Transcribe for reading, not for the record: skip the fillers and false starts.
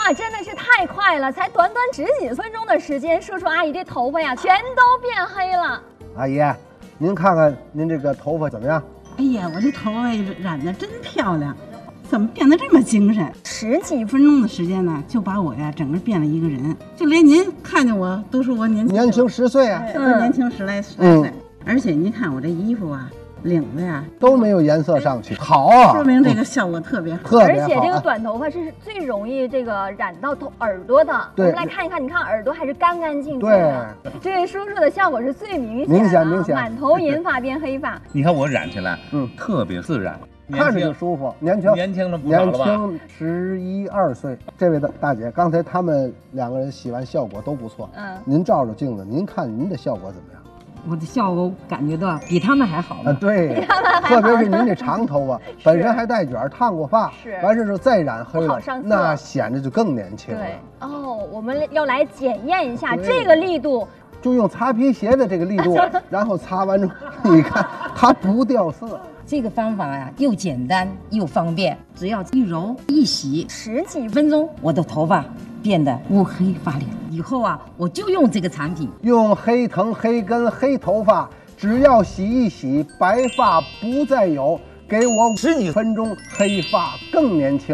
哇，真的是太快了，才短短十几分钟的时间，叔叔阿姨这头发呀，全都变黑了。 阿姨，您看看您这个头发怎么样？ 哎呀，我这头发染得真漂亮，怎么变得这么精神？10几分钟的时间呢，就把我呀整个变了一个人，就连您看见我都说我年轻 10岁啊， 年轻10来岁。而且您看我这衣服啊，领子呀都没有颜色上去，好啊， 说明这个效果特别好。 特别好。 而且这个短头发是最容易这个染到耳朵的。我们来看一看，你看耳朵还是干干净净的。这位叔叔的效果是最明显，明显，满头银发变黑发。 你看我染起来，特别自然， 看着就舒服，年轻了不少了吧？ 年轻11、12岁。这位大姐，刚才他们2个人洗完效果都不错。您照照镜子，您看您的效果怎么样？ 我的效果感觉到比他们还好啊！对，特别是您这长头发，本身还带卷，烫过发，完事之后再染黑了，那显得就更年轻了。 对哦，我们要来检验一下这个力度， 就用擦皮鞋的这个力度，然后擦完之后，你看它不掉色。 这个方法呀，又简单又方便，只要一揉一洗，10几分钟，我的头发变得乌黑发亮。以后啊，我就用这个产品， 用黑藤、黑根、黑头发，只要洗一洗，白发不再有，给我10几分钟，黑发更年轻。